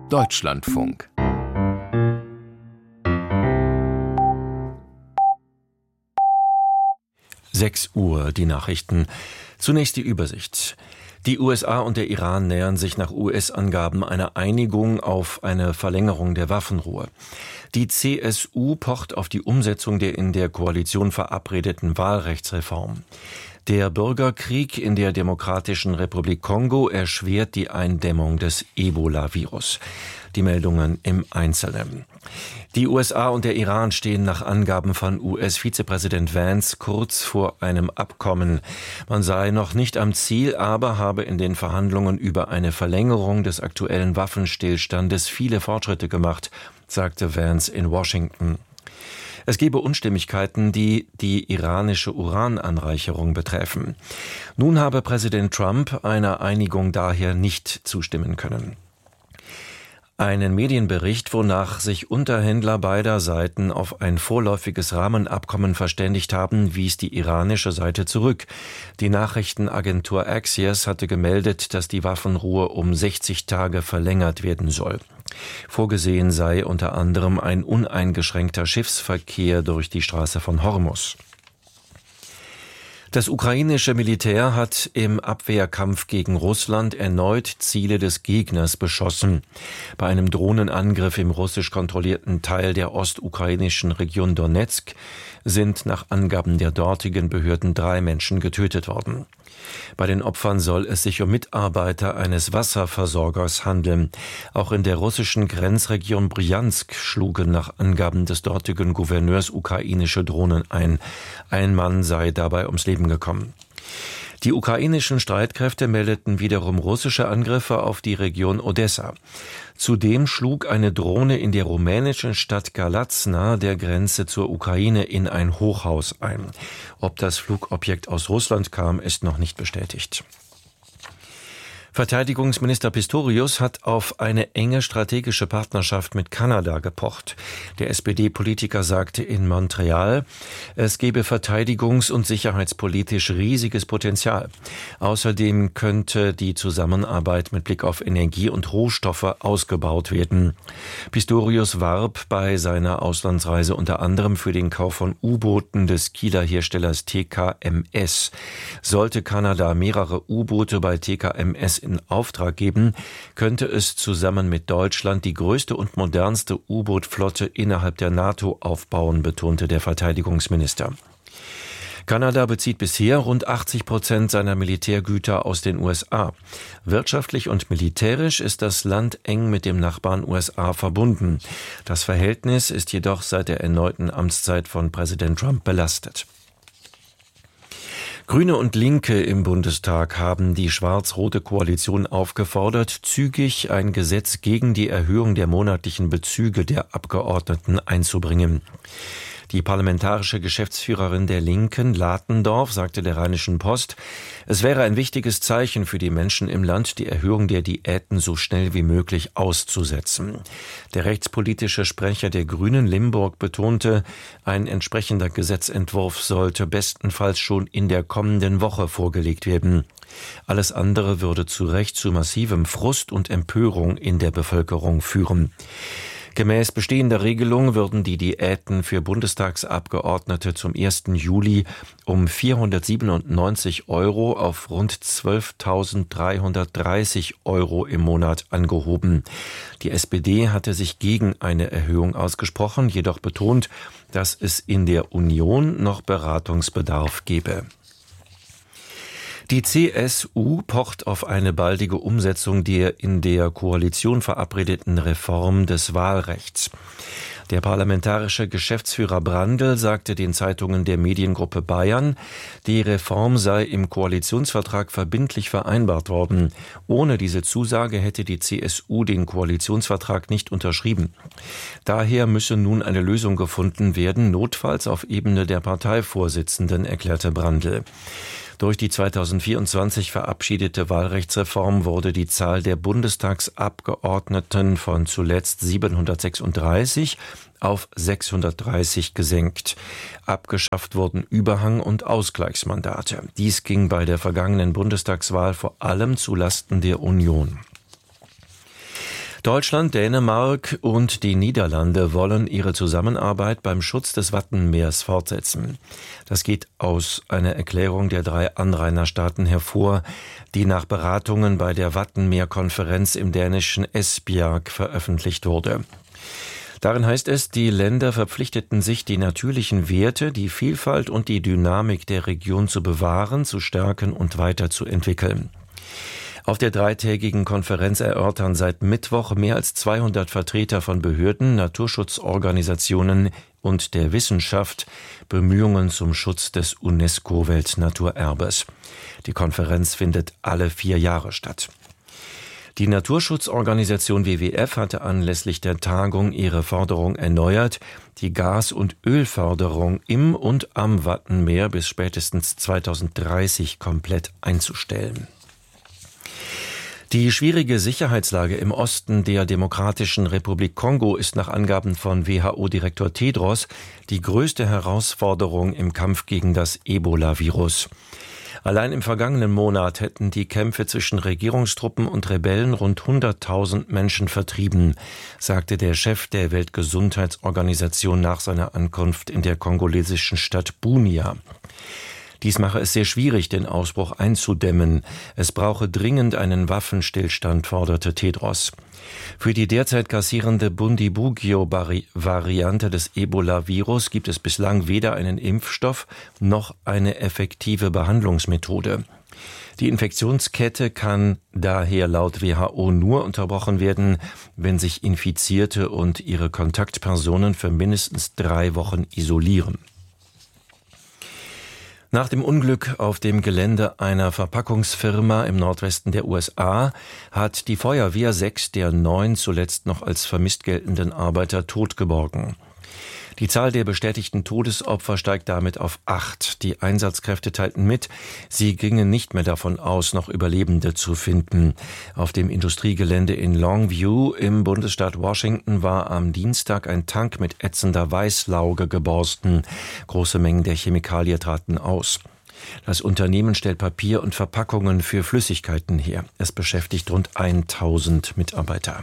Deutschlandfunk. Sechs Uhr, die Nachrichten. Zunächst die Übersicht. Die USA und der Iran nähern sich nach US-Angaben einer Einigung auf eine Verlängerung der Waffenruhe. Die CSU pocht auf die Umsetzung der in der Koalition verabredeten Wahlrechtsreform. Der Bürgerkrieg in der Demokratischen Republik Kongo erschwert die Eindämmung des Ebola-Virus. Die Meldungen im Einzelnen. Die USA und der Iran stehen nach Angaben von US-Vizepräsident Vance kurz vor einem Abkommen. Man sei noch nicht am Ziel, aber habe in den Verhandlungen über eine Verlängerung des aktuellen Waffenstillstandes viele Fortschritte gemacht, sagte Vance in Washington. Es gebe Unstimmigkeiten, die die iranische Urananreicherung betreffen. Nun habe Präsident Trump einer Einigung daher nicht zustimmen können. Einen Medienbericht, wonach sich Unterhändler beider Seiten auf ein vorläufiges Rahmenabkommen verständigt haben, wies die iranische Seite zurück. Die Nachrichtenagentur Axios hatte gemeldet, dass die Waffenruhe um 60 Tage verlängert werden soll. Vorgesehen sei unter anderem ein uneingeschränkter Schiffsverkehr durch die Straße von Hormuz. Das ukrainische Militär hat im Abwehrkampf gegen Russland erneut Ziele des Gegners beschossen. Bei einem Drohnenangriff im russisch kontrollierten Teil der ostukrainischen Region Donezk sind nach Angaben der dortigen Behörden 3 Menschen getötet worden. Bei den Opfern soll es sich um Mitarbeiter eines Wasserversorgers handeln. Auch in der russischen Grenzregion Brjansk schlugen nach Angaben des dortigen Gouverneurs ukrainische Drohnen ein. Ein Mann sei dabei ums Leben gekommen. Die ukrainischen Streitkräfte meldeten wiederum russische Angriffe auf die Region Odessa. Zudem schlug eine Drohne in der rumänischen Stadt Galați nahe der Grenze zur Ukraine in ein Hochhaus ein. Ob das Flugobjekt aus Russland kam, ist noch nicht bestätigt. Verteidigungsminister Pistorius hat auf eine enge strategische Partnerschaft mit Kanada gepocht. Der SPD-Politiker sagte in Montreal, es gebe verteidigungs- und sicherheitspolitisch riesiges Potenzial. Außerdem könnte die Zusammenarbeit mit Blick auf Energie und Rohstoffe ausgebaut werden. Pistorius warb bei seiner Auslandsreise unter anderem für den Kauf von U-Booten des Kieler Herstellers TKMS. Sollte Kanada mehrere U-Boote bei TKMS in Auftrag geben, könnte es zusammen mit Deutschland die größte und modernste U-Boot-Flotte innerhalb der NATO aufbauen, betonte der Verteidigungsminister. Kanada bezieht bisher rund 80% seiner Militärgüter aus den USA. Wirtschaftlich und militärisch ist das Land eng mit dem Nachbarn USA verbunden. Das Verhältnis ist jedoch seit der erneuten Amtszeit von Präsident Trump belastet. Grüne und Linke im Bundestag haben die schwarz-rote Koalition aufgefordert, zügig ein Gesetz gegen die Erhöhung der monatlichen Bezüge der Abgeordneten einzubringen. Die parlamentarische Geschäftsführerin der Linken, Latendorf, sagte der Rheinischen Post, es wäre ein wichtiges Zeichen für die Menschen im Land, die Erhöhung der Diäten so schnell wie möglich auszusetzen. Der rechtspolitische Sprecher der Grünen, Limburg, betonte, ein entsprechender Gesetzentwurf sollte bestenfalls schon in der kommenden Woche vorgelegt werden. Alles andere würde zu Recht zu massivem Frust und Empörung in der Bevölkerung führen. Gemäß bestehender Regelung würden die Diäten für Bundestagsabgeordnete zum 1. Juli um 497 € auf rund 12.330 € im Monat angehoben. Die SPD hatte sich gegen eine Erhöhung ausgesprochen, jedoch betont, dass es in der Union noch Beratungsbedarf gebe. Die CSU pocht auf eine baldige Umsetzung der in der Koalition verabredeten Reform des Wahlrechts. Der parlamentarische Geschäftsführer Brandl sagte den Zeitungen der Mediengruppe Bayern, die Reform sei im Koalitionsvertrag verbindlich vereinbart worden. Ohne diese Zusage hätte die CSU den Koalitionsvertrag nicht unterschrieben. Daher müsse nun eine Lösung gefunden werden, notfalls auf Ebene der Parteivorsitzenden, erklärte Brandl. Durch die 2024 verabschiedete Wahlrechtsreform wurde die Zahl der Bundestagsabgeordneten von zuletzt 736 auf 630 gesenkt. Abgeschafft wurden Überhang- und Ausgleichsmandate. Dies ging bei der vergangenen Bundestagswahl vor allem zulasten der Union. Deutschland, Dänemark und die Niederlande wollen ihre Zusammenarbeit beim Schutz des Wattenmeers fortsetzen. Das geht aus einer Erklärung der 3 Anrainerstaaten hervor, die nach Beratungen bei der Wattenmeerkonferenz im dänischen Esbjerg veröffentlicht wurde. Darin heißt es, die Länder verpflichteten sich, die natürlichen Werte, die Vielfalt und die Dynamik der Region zu bewahren, zu stärken und weiterzuentwickeln. Auf der 3-tägigen Konferenz erörtern seit Mittwoch mehr als 200 Vertreter von Behörden, Naturschutzorganisationen und der Wissenschaft Bemühungen zum Schutz des UNESCO-Weltnaturerbes. Die Konferenz findet alle 4 Jahre statt. Die Naturschutzorganisation WWF hatte anlässlich der Tagung ihre Forderung erneuert, die Gas- und Ölförderung im und am Wattenmeer bis spätestens 2030 komplett einzustellen. Die schwierige Sicherheitslage im Osten der Demokratischen Republik Kongo ist nach Angaben von WHO-Direktor Tedros die größte Herausforderung im Kampf gegen das Ebola-Virus. Allein im vergangenen Monat hätten die Kämpfe zwischen Regierungstruppen und Rebellen rund 100.000 Menschen vertrieben, sagte der Chef der Weltgesundheitsorganisation nach seiner Ankunft in der kongolesischen Stadt Bunia. Dies mache es sehr schwierig, den Ausbruch einzudämmen. Es brauche dringend einen Waffenstillstand, forderte Tedros. Für die derzeit grassierende Bundibugyo-Variante des Ebola-Virus gibt es bislang weder einen Impfstoff noch eine effektive Behandlungsmethode. Die Infektionskette kann daher laut WHO nur unterbrochen werden, wenn sich Infizierte und ihre Kontaktpersonen für mindestens 3 Wochen isolieren. Nach dem Unglück auf dem Gelände einer Verpackungsfirma im Nordwesten der USA hat die Feuerwehr 6 der 9 zuletzt noch als vermisst geltenden Arbeiter totgeborgen. Die Zahl der bestätigten Todesopfer steigt damit auf 8. Die Einsatzkräfte teilten mit, sie gingen nicht mehr davon aus, noch Überlebende zu finden. Auf dem Industriegelände in Longview im Bundesstaat Washington war am Dienstag ein Tank mit ätzender Weißlauge geborsten. Große Mengen der Chemikalie traten aus. Das Unternehmen stellt Papier und Verpackungen für Flüssigkeiten her. Es beschäftigt rund 1000 Mitarbeiter.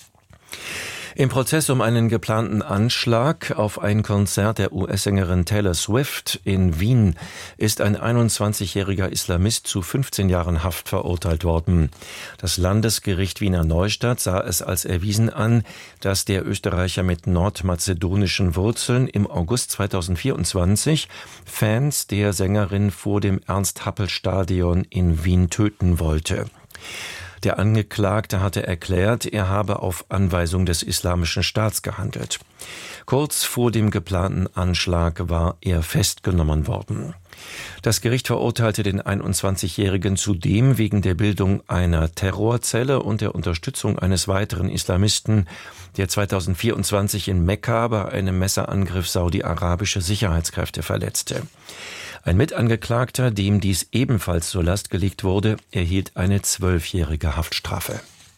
Im Prozess um einen geplanten Anschlag auf ein Konzert der US-Sängerin Taylor Swift in Wien ist ein 21-jähriger Islamist zu 15 Jahren Haft verurteilt worden. Das Landesgericht Wiener Neustadt sah es als erwiesen an, dass der Österreicher mit nordmazedonischen Wurzeln im August 2024 Fans der Sängerin vor dem Ernst-Happel-Stadion in Wien töten wollte. Der Angeklagte hatte erklärt, er habe auf Anweisung des Islamischen Staats gehandelt. Kurz vor dem geplanten Anschlag war er festgenommen worden. Das Gericht verurteilte den 21-Jährigen zudem wegen der Bildung einer Terrorzelle und der Unterstützung eines weiteren Islamisten, der 2024 in Mekka bei einem Messerangriff saudi-arabische Sicherheitskräfte verletzte. Ein Mitangeklagter, dem dies ebenfalls zur Last gelegt wurde, erhielt eine 12-jährige Haftstrafe.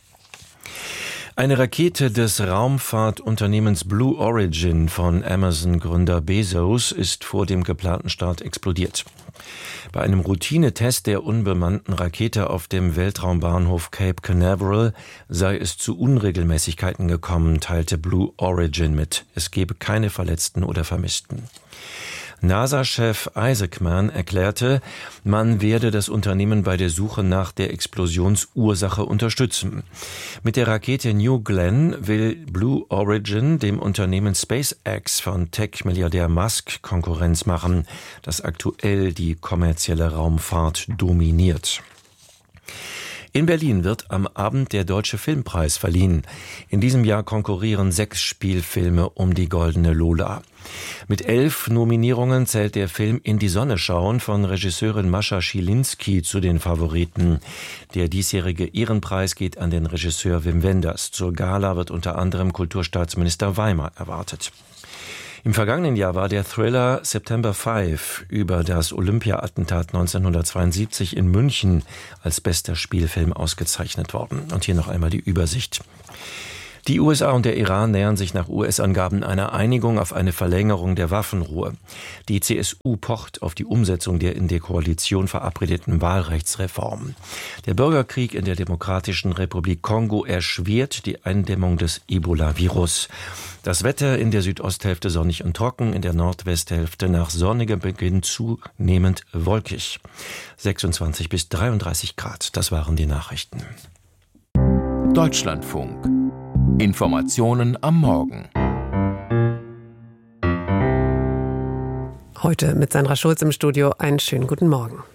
Eine Rakete des Raumfahrtunternehmens Blue Origin von Amazon-Gründer Bezos ist vor dem geplanten Start explodiert. Bei einem Routinetest der unbemannten Rakete auf dem Weltraumbahnhof Cape Canaveral sei es zu Unregelmäßigkeiten gekommen, teilte Blue Origin mit. Es gebe keine Verletzten oder Vermissten. NASA-Chef Isaacman erklärte, man werde das Unternehmen bei der Suche nach der Explosionsursache unterstützen. Mit der Rakete New Glenn will Blue Origin dem Unternehmen SpaceX von Tech-Milliardär Musk Konkurrenz machen, das aktuell die kommerzielle Raumfahrt dominiert. In Berlin wird am Abend der Deutsche Filmpreis verliehen. In diesem Jahr konkurrieren 6 Spielfilme um die Goldene Lola. Mit 11 Nominierungen zählt der Film In die Sonne schauen von Regisseurin Mascha Schilinski zu den Favoriten. Der diesjährige Ehrenpreis geht an den Regisseur Wim Wenders. Zur Gala wird unter anderem Kulturstaatsminister Weimer erwartet. Im vergangenen Jahr war der Thriller September 5 über das Olympia-Attentat 1972 in München als bester Spielfilm ausgezeichnet worden. Und hier noch einmal die Übersicht. Die USA und der Iran nähern sich nach US-Angaben einer Einigung auf eine Verlängerung der Waffenruhe. Die CSU pocht auf die Umsetzung der in der Koalition verabredeten Wahlrechtsreformen. Der Bürgerkrieg in der Demokratischen Republik Kongo erschwert die Eindämmung des Ebola-Virus. Das Wetter in der Südosthälfte sonnig und trocken, in der Nordwesthälfte nach sonnigem Beginn zunehmend wolkig. 26 bis 33 Grad, das waren die Nachrichten. Deutschlandfunk. Informationen am Morgen. Heute mit Sandra Schulz im Studio. Einen schönen guten Morgen.